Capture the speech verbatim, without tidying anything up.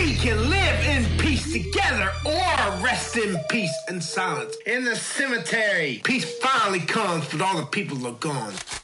we can live in peace together or rest in peace and silence. In the cemetery, peace finally comes, but all the people are gone.